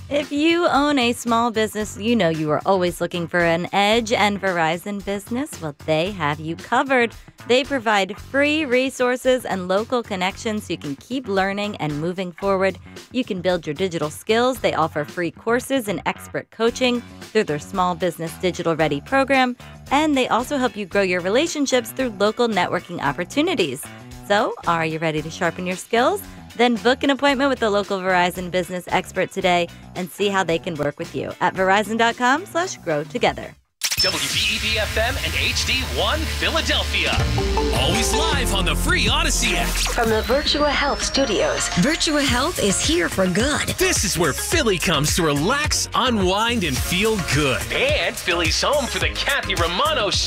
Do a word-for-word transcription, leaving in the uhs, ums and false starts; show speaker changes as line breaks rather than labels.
If you own a small business, you know you are always looking for an edge, and Verizon Business, well, they have you covered. They provide free resources and local connections so you can keep learning and moving forward. You can build your digital skills. They offer free courses and expert coaching through their Small Business Digital Ready program, and they also help you grow your relationships through local networking opportunities. So, are you ready to sharpen your skills? Then book an appointment with a local Verizon business expert today and see how they can work with you at verizon.com slash grow together.
W B E V F M and H D one Philadelphia.
Always live on the free Odyssey app.
From the Virtua Health Studios.
Virtua Health is here for good.
This is where Philly comes to relax, unwind, and feel good.
And Philly's home for the Kathy Romano